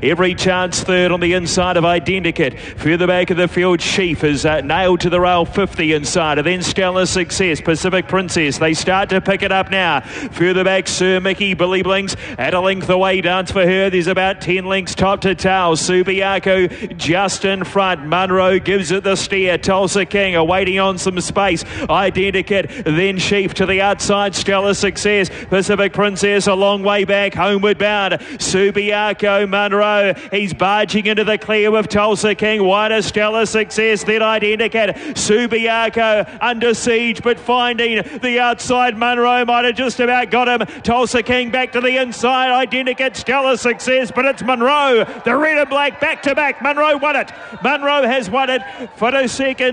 Every Chance third on the inside of Identikit. Further back of the field, Sheaf is nailed to the rail 50 inside. And then Stellar Success, Pacific Princess. They start to pick it up now. Further back, Sir Mickey, Billy Blinks at a length away. Dance for her. There's about 10 lengths top to tail. Subiaco just in front. Munro gives it the steer. Tulsa King are waiting on some space. Identikit, then Sheaf to the outside. Stellar Success, Pacific Princess a long way back, homeward bound. Subiaco, Munro, he's barging into the clear with Tulsa King. Wider Stellar Success, then Identikit. Subiaco under siege, but finding the outside. Munro might have just about got him. Tulsa King back to the inside. Identikit, Stellar Success, but it's Munro. The red and black back to back. Munro won it. Munro has won it for a second.